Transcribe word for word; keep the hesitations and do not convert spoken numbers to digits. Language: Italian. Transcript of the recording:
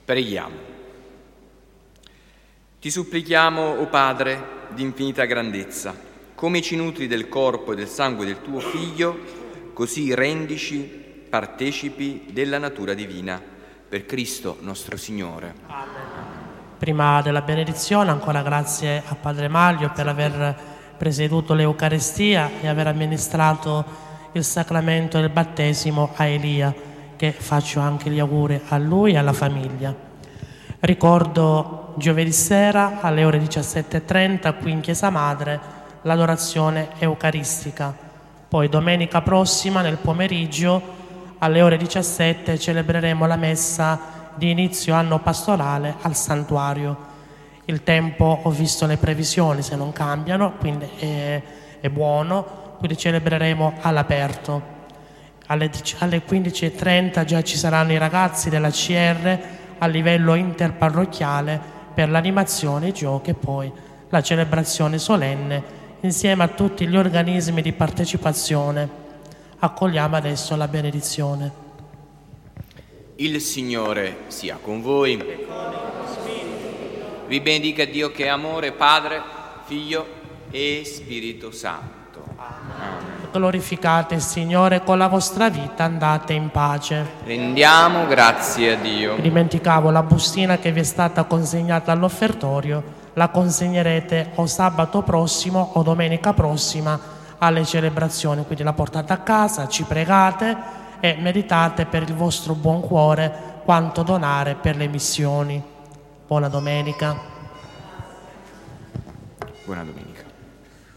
Preghiamo. Ti supplichiamo, o Padre di infinita grandezza, come ci nutri del corpo e del sangue del tuo Figlio, così rendici partecipi della natura divina. Per Cristo nostro Signore. Amen. Prima della benedizione, ancora grazie a Padre Maglio per aver presieduto l'Eucaristia e aver amministrato il sacramento del battesimo a Elia, che faccio anche gli auguri a lui e alla famiglia. Ricordo giovedì sera alle ore diciassette e trenta qui in Chiesa Madre l'adorazione eucaristica. Poi domenica prossima nel pomeriggio alle ore diciassette celebreremo la messa di inizio anno pastorale al santuario. Il tempo, ho visto le previsioni, se non cambiano, quindi è, è buono, quindi celebreremo all'aperto. Alle, alle quindici e trenta già ci saranno i ragazzi della C R a livello interparrocchiale per l'animazione, i giochi e poi la celebrazione solenne insieme a tutti gli organismi di partecipazione. Accogliamo adesso la benedizione. Il Signore sia con voi. Vi benedica Dio che è amore, Padre, Figlio e Spirito Santo. Amen. Glorificate il Signore con la vostra vita, andate in pace. Rendiamo grazie a Dio. Dimenticavo la bustina che vi è stata consegnata all'offertorio, la consegnerete o sabato prossimo o domenica prossima alle celebrazioni, quindi la portate a casa, ci pregate e meditate per il vostro buon cuore quanto donare per le missioni. Buona domenica. Buona domenica.